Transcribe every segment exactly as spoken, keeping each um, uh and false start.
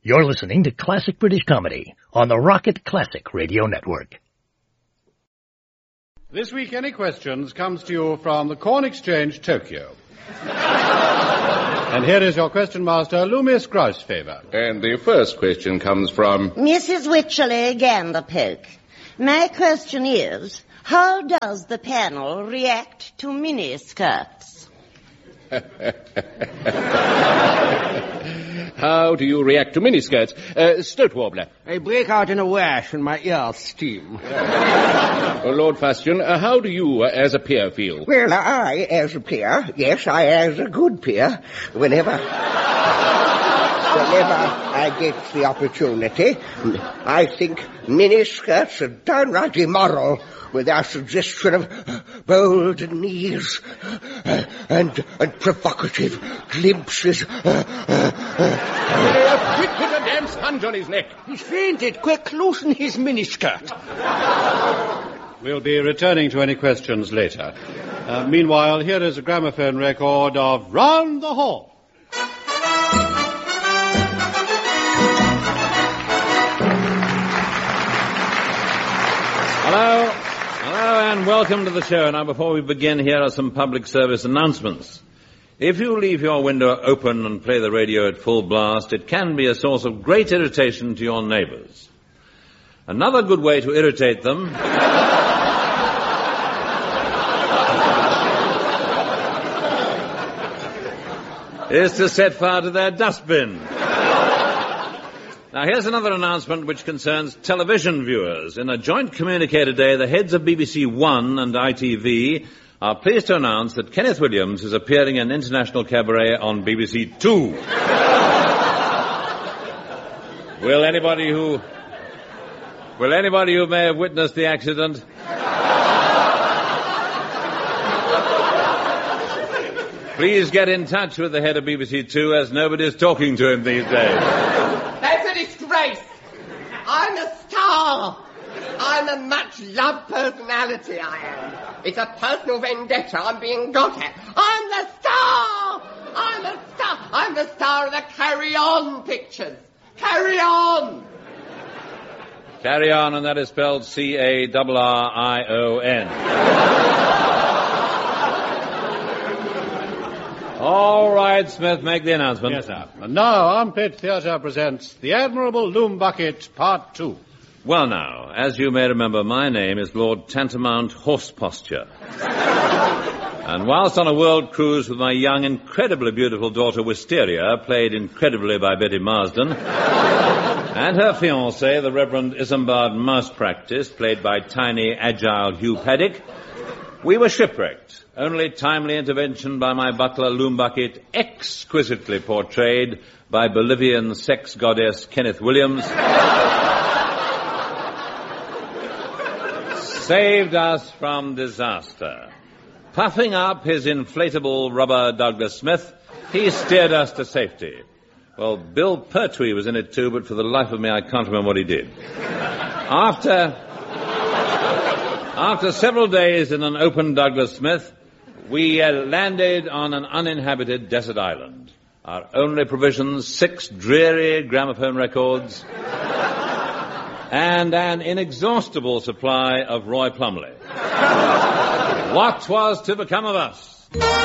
You're listening to Classic British Comedy on the Rocket Classic Radio Network. This week, Any Questions comes to you from the Corn Exchange, Tokyo. And here is your question master, Loomis Grousefaver. And the first question comes from Missus Wycherley Ganderpoke. My question is, how does the panel react to miniskirts? How do you react to miniskirts? Uh, Stoat Warbler. I break out in a rash and my ears steam. Oh, Lord Fustian, uh, how do you, uh, as a peer, feel? Well, I, as a peer, yes, I, as a good peer, whenever... whenever I get the opportunity, I think miniskirts are downright immoral, with their suggestion of bold knees uh, and and provocative glimpses. Uh, uh, quick, put a damn sponge on his neck. He's fainted. Quick, loosen his miniskirt. We'll be returning to Any Questions later. Uh, meanwhile, here is a gramophone record of Round the Hall. Hello. Hello and welcome to the show. Now, before we begin, here are some public service announcements. If you leave your window open and play the radio at full blast, it can be a source of great irritation to your neighbors. Another good way to irritate them is to set fire to their dustbin. Now, here's another announcement which concerns television viewers. In a joint communique today, the heads of B B C One and I T V are pleased to announce that Kenneth Williams is appearing in International Cabaret on B B C Two. Will anybody who... Will anybody who may have witnessed the accident... please get in touch with the head of B B C Two, as nobody's talking to him these days. Disgrace. I'm a star. I'm a much-loved personality, I am. It's a personal vendetta I'm being got at. I'm the star. I'm the star. I'm the star of the Carry On pictures. Carry On. Carry On, and that is spelled C A R R I O N. All right, Smith, make the announcement. Yes, sir. And now, Armpit Theatre presents The Admirable Loom Bucket, Part Two. Well, now, as you may remember, my name is Lord Tantamount Horse Posture. And whilst on a world cruise with my young, incredibly beautiful daughter, Wisteria, played incredibly by Betty Marsden, and her fiancé, the Reverend Isambard Mouse Practice, played by tiny, agile Hugh Paddock, we were shipwrecked. Only timely intervention by my butler, Loom Bucket, exquisitely portrayed by Bolivian sex goddess Kenneth Williams, saved us from disaster. Puffing up his inflatable rubber Douglas Smith, he steered us to safety. Well, Bill Pertwee was in it too, but for the life of me, I can't remember what he did. After... After several days in an open Douglas Smith, we uh, landed on an uninhabited desert island. Our only provisions, six dreary gramophone records, and an inexhaustible supply of Roy Plumley. What was to become of us?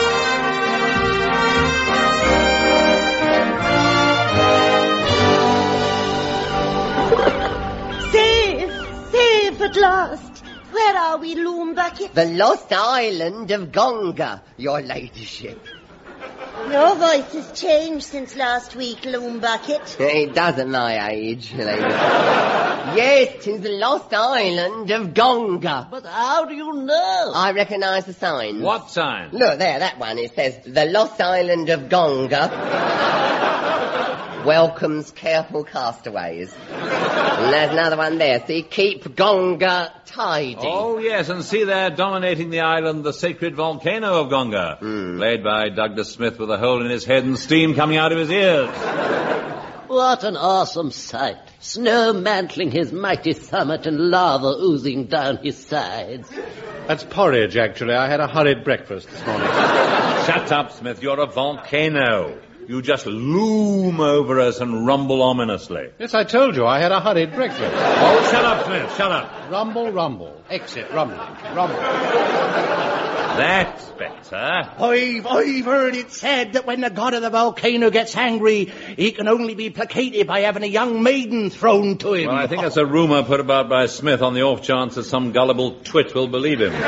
Safe! Safe at last! Where are we, Loom Bucket? The lost island of Gonga, your ladyship. Your voice has changed since last week, Loom Bucket. It does at my age, lady. Yes, 'tis the lost island of Gonga. But how do you know? I recognise the sign. What sign? Look, there, that one. It says, the lost island of Gonga welcomes careful castaways. And there's another one there. See, keep Gonga tidy. Oh, yes, and see there, dominating the island, the sacred volcano of Gonga, mm. played by Douglas Smith with a hole in his head and steam coming out of his ears. What an awesome sight. Snow mantling his mighty summit and lava oozing down his sides. That's porridge, actually. I had a hurried breakfast this morning. Shut up, Smith. You're a volcano. You just loom over us and rumble ominously. Yes, I told you I had a hurried breakfast. Oh, shut up, Smith, shut up. Rumble, rumble. Exit, rumbling. Rumble. That's better. I've, I've heard it said that when the god of the volcano gets angry, he can only be placated by having a young maiden thrown to him. Well, I think that's a rumour put about by Smith on the off chance that some gullible twit will believe him.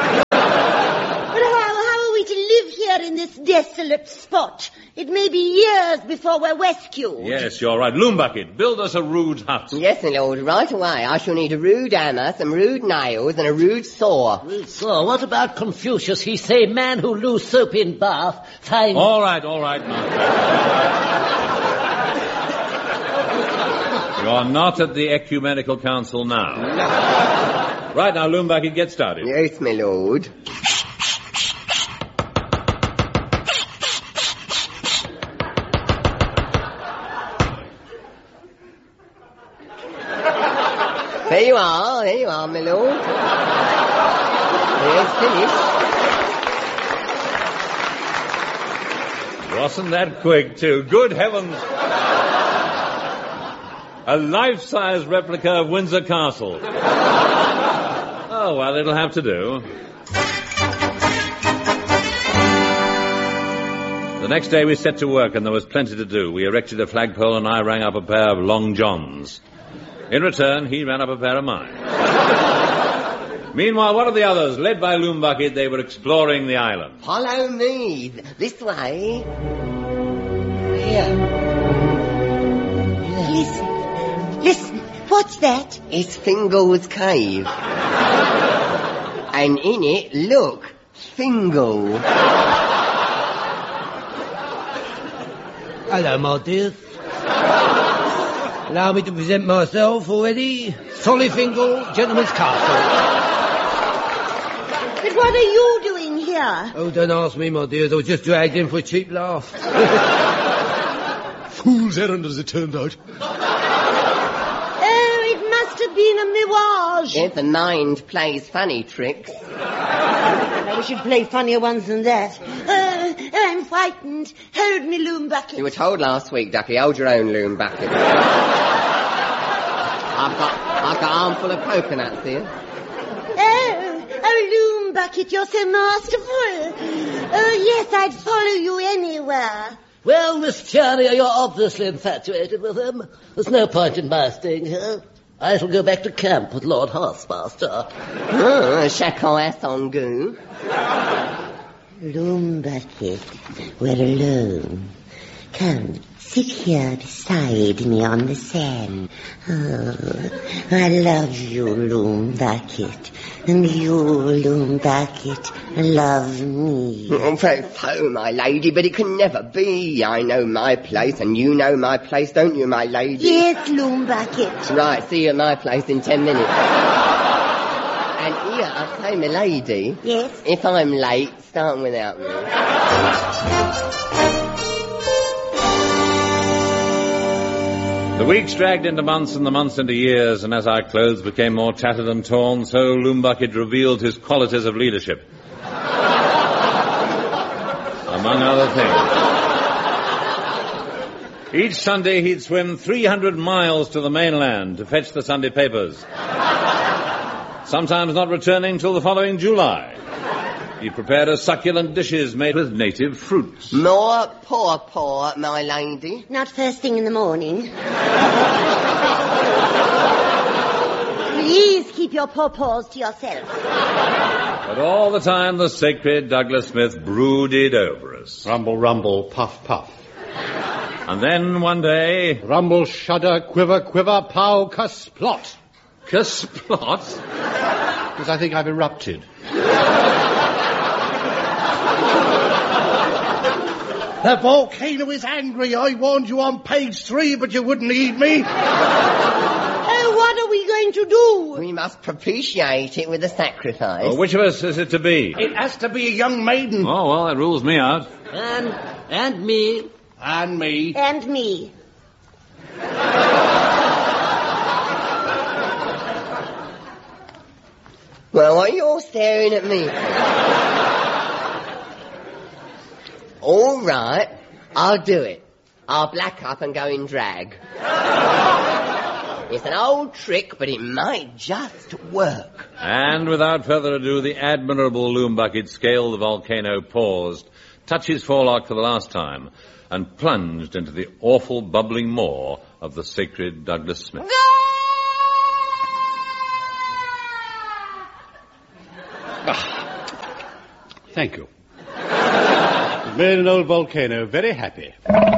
In this desolate spot. It may be years before we're rescued. Yes, you're right. Loombucket, build us a rude hut. Yes, my lord, right away. I shall need a rude hammer, some rude nails, and a rude saw. Rude saw? What about Confucius? He say, man who lose soap in bath, find... All right, all right, Master. You're not at the Ecumenical Council now. No. Right now, Loombucket, get started. Yes, my lord. There you are, there you are, my lord. There's finished. Wasn't that quick, too? Good heavens. A life-size replica of Windsor Castle. Oh, well, it'll have to do. The next day we set to work and there was plenty to do. We erected a flagpole and I rang up a pair of long johns. In return, he ran up a pair of mine. Meanwhile, one of the others, led by Loombucket, they were exploring the island. Follow me. This way. Here. Here. Listen. Listen. What's that? It's Fingal's cave. And in it, look, Fingal. Hello, my dears. Allow me to present myself already. Sollyfingal, Gentleman's Castle. But what are you doing here? Oh, don't ask me, my dears. I was just dragged in for a cheap laugh. Fool's errand, as it turned out. Oh, it must have been a mirage. Yes, the mind plays funny tricks. Well, we should play funnier ones than that. Uh, I'm frightened. Hold me, Loombucket. You were told last week, Ducky, hold your own Loombucket. I've got, I've got an armful of coconuts here. Oh, oh, Loombucket, you're so masterful. Oh, yes, I'd follow you anywhere. Well, Miss Charlie, you're obviously infatuated with him. There's no point in my staying here. I shall go back to camp with Lord Horsemaster. Oh, chacun a son goût. Loombucket, we're alone. Come, sit here beside me on the sand. Oh, I love you, Loombucket. And you, Loombucket, love me. Oh, so, my lady, but it can never be. I know my place, and you know my place, don't you, my lady? Yes, Loombucket. Right, see you at my place in ten minutes. And here, I say, my lady. Yes? If I'm late, start without me. The weeks dragged into months and the months into years, and as our clothes became more tattered and torn, so Loombucket revealed his qualities of leadership. Among other things. Each Sunday he'd swim three hundred miles to the mainland to fetch the Sunday papers. Sometimes not returning till the following July. He prepared us succulent dishes made with native fruits. More poor, poor, my lady. Not first thing in the morning. Please keep your pawpaws to yourself. But all the time the sacred Douglas Smith brooded over us. Rumble, rumble, puff, puff. And then one day... Rumble, shudder, quiver, quiver, pow, kasplot. Kasplot? Because I think I've erupted. The volcano is angry. I warned you on page three, but you wouldn't heed me. Oh, what are we going to do? We must propitiate it with a sacrifice. Well, which of us is it to be? It has to be a young maiden. Oh, well, that rules me out. And, and me. And me. And me. Well, what are you all staring at me? All right, I'll do it. I'll black up and go in drag. It's an old trick, but it might just work. And without further ado, the admirable loom bucket scaled the volcano, paused, touched his forelock for the last time, and plunged into the awful bubbling maw of the sacred Douglas Smith. Thank you. It made an old volcano very happy.